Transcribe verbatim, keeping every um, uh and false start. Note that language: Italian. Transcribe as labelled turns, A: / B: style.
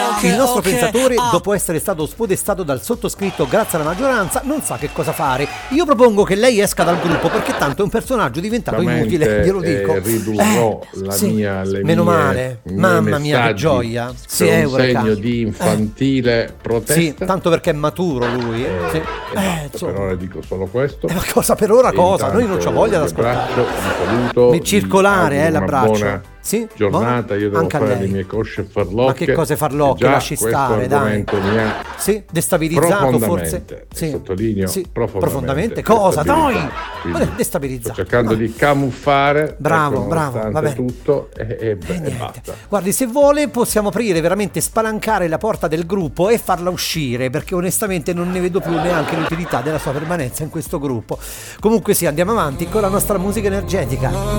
A: Il nostro pensatore, dopo essere stato spodestato dal sottoscritto grazie alla maggioranza, non sa che cosa fare. Io propongo che lei esca dal gruppo, perché tanto è un personaggio diventato inutile, glielo dico.
B: Eh, ridurrò eh, la
A: sì,
B: mia, le
A: meno
B: mie,
A: male,
B: miei
A: mamma mia che gioia.
B: Sì, è un segno di infantile
A: eh.
B: protesta.
A: Sì, tanto perché è maturo lui.
B: Eh,
A: sì.
B: eh, per ora dico solo questo.
A: Eh, ma cosa per ora cosa? Noi non c'ho voglia di ascoltare.
B: Un saluto.
A: Circolare, eh, l'abbraccio. Sì?
B: Giornata, io devo
A: anche
B: fare le mie cosce farlocche.
A: Ma che cose farlocche? Lasci stare, dai.
B: Mi ha
A: sì, destabilizzato forse. Sì.
B: Sottolineo
A: sì.
B: profondamente.
A: profondamente. Cosa? Dai! Ma destabilizzato.
B: Sto cercando
A: Vabbè.
B: di camuffare.
A: Bravo,
B: ecco,
A: bravo, va bene.
B: tutto e, e,
A: e,
B: e basta.
A: Guardi, se vuole possiamo aprire veramente, spalancare la porta del gruppo e farla uscire, perché onestamente non ne vedo più neanche l'utilità della sua permanenza in questo gruppo. Comunque sì, andiamo avanti con la nostra musica energetica.